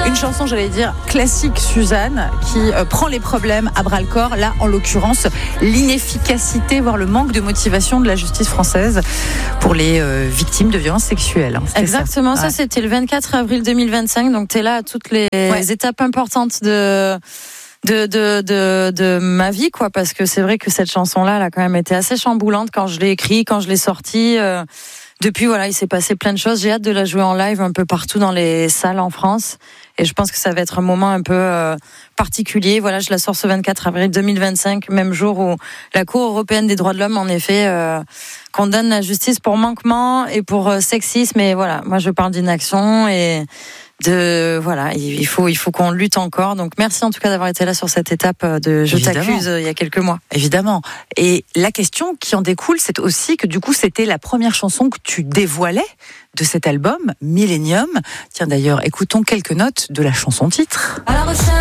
Une chanson, j'allais dire, classique, Suzanne, qui prend les problèmes à bras-le-corps. Là, en l'occurrence, l'inefficacité, voire le manque de motivation de la justice française pour les victimes de violences sexuelles. Exactement, ça c'était le 24 avril 2025. Donc tu es là à toutes les étapes importantes de ma vie, quoi, parce que c'est vrai que cette chanson-là, elle a quand même été assez chamboulante quand je l'ai écrite, quand je l'ai sortie. Depuis, voilà, il s'est passé plein de choses. J'ai hâte de la jouer en live un peu partout dans les salles en France. Et je pense que ça va être un moment un peu particulier. Voilà, je la sors ce 24 avril 2025, même jour où la Cour européenne des droits de l'homme, en effet, condamne la justice pour manquement et pour sexisme. Et voilà, moi je parle d'inaction et il faut qu'on lutte encore. Donc merci en tout cas d'avoir été là sur cette étape de Je t'accuse il y a quelques mois. Évidemment. Et la question qui en découle, c'est aussi que du coup c'était la première chanson que tu dévoilais de cet album Millennium. Tiens d'ailleurs, écoutons quelques notes de la chanson titre. À la recherche